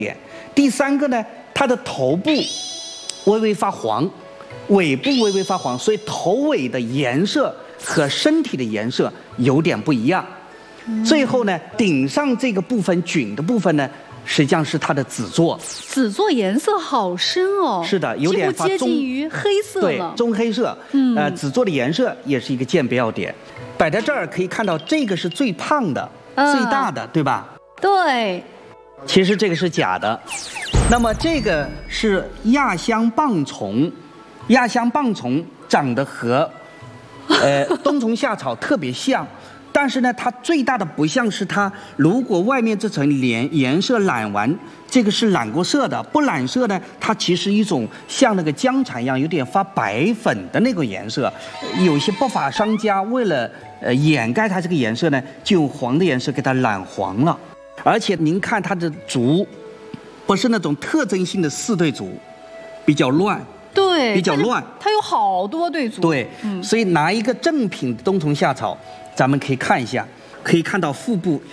点。第三个呢，它的头部微微发黄，尾部微微发黄，所以头尾的颜色和身体的颜色有点不一样。最后呢，顶上这个部分菌的部分呢，实际上是它的子座。 子座颜色好深哦， 是的，有点发接近于黑色了， 对，棕黑色。子座的颜色也是一个鉴别要点。摆在这儿可以看到，这个是最胖的、最大的，对吧？ 对。 其实这个是假的。那么这个是亚香棒虫，亚香棒虫长得和冬虫夏草特别像。但是呢，它最大的不像是它，如果外面这层颜色染完，这个是染过色的，不染色呢，它其实一种像那个姜蝉一样，有点发白粉的那个颜色。有些不法商家为了掩盖它这个颜色呢，就用黄的颜色给它染黄了。而且您看它的足，不是那种特征性的4对足，比较乱。 对， 比较乱， 它有好多对足。 对，所以拿一个正品的冬虫夏草，咱们可以看一下，可以看到腹部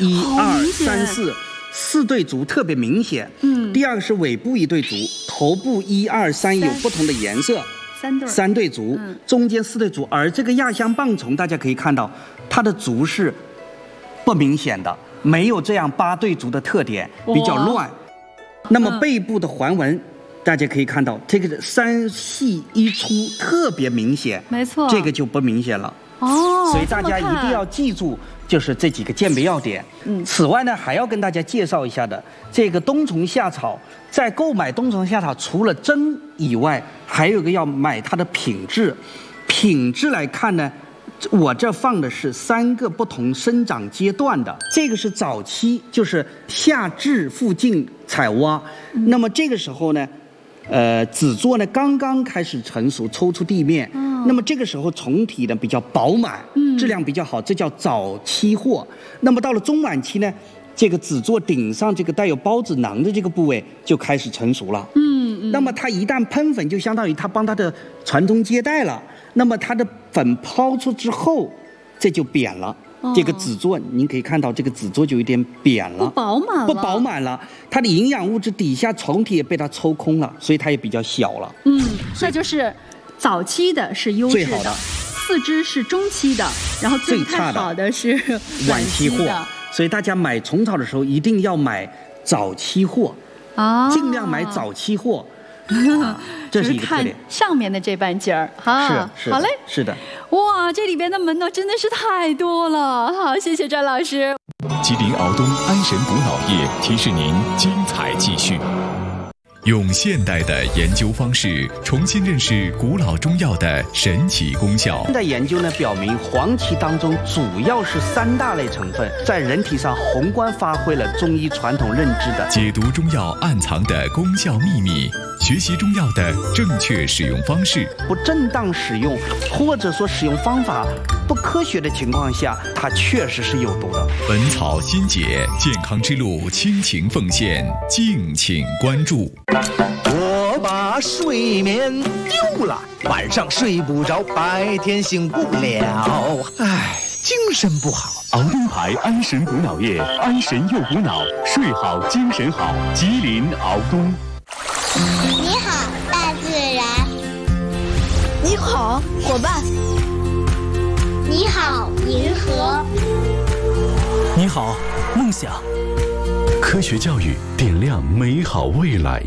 1、2、3、4对足特别明显。第二个是尾部1对足，头部1、2、3有不同的颜色，3对足，中间4对足。而这个亚香棒虫，大家可以看到，它的足是不明显的，没有这样8对足的特点，比较乱。那么背部的环纹。大家可以看到，这个3细1粗特别明显， 没错， 这个就不明显了。所以大家一定要记住，就是这几个鉴别要点。此外呢，还要跟大家介绍一下的，这个冬虫夏草，在购买冬虫夏草，除了针以外，还有一个要买它的品质。品质来看呢，我这放的是3个不同生长阶段的，这个是早期，就是夏至附近采挖。那么这个时候呢，子座呢刚刚开始成熟，抽出地面。那么这个时候虫体呢比较饱满，质量比较好，这叫早期货。那么到了中晚期呢，这个子座顶上这个带有孢子囊的这个部位就开始成熟了。那么它一旦喷粉，就相当于它帮它的传宗接代了。那么它的粉抛出之后，这就扁了。这个子座，您可以看到这个子座就有点扁了，不饱满了。它的营养物质底下虫体也被它抽空了，所以它也比较小了。 那就是早期的是优质的，4只是中期的，然后最差的是晚期货。 所以大家买虫草的时候一定要买早期货，尽量买早期货。这是一个特点。 上面的这半截儿， 是， 好嘞， 是的。 哇，这里边的门道真的是太多了。好，谢谢张老师。 吉林敖东安神补脑液提示您精彩继续。用现代的研究方式重新认识古老中药的神奇功效。 现在研究呢表明，黄芪当中主要是3大类成分，在人体上宏观发挥了中医传统认知的解读中药暗藏的功效秘密，学习中药的正确使用方式。 不正当使用，或者说使用方法不科学的情况下，它确实是有毒的。 本草新解，健康之路倾情奉献，敬请关注。 我把睡眠丢了，晚上睡不着，白天醒不了，精神不好。 敖东牌安神补脑液，安神又补脑，睡好精神好。吉林敖东。 你好，大自然。 你好，伙伴。 你好，银河。 你好，梦想。 科学教育点亮美好未来。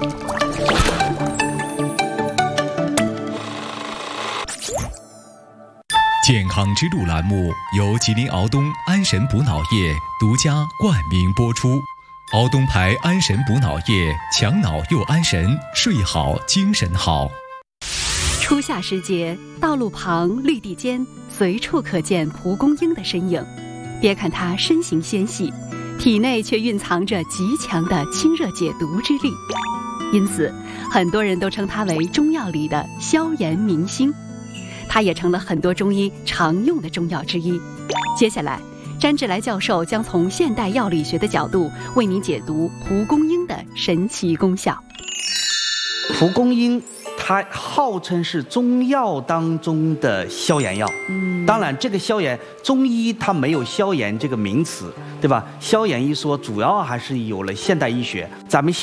健康之路栏目由吉林敖东安神补脑液独家冠名播出。敖东牌安神补脑液，强脑又安神，睡好精神好。 初夏时节，道路旁绿地间随处可见蒲公英的身影。别看它身形纤细，体内却蕴藏着极强的清热解毒之力，因此很多人都称它为中药里的消炎明星。它也成了很多中医常用的中药之一。接下来，詹志来教授将从现代药理学的角度为您解读蒲公英的神奇功效。 蒲公英它号称是中药当中的消炎药。当然这个消炎，中医它没有消炎这个名词，对吧？消炎一说，主要还是有了现代医学。咱们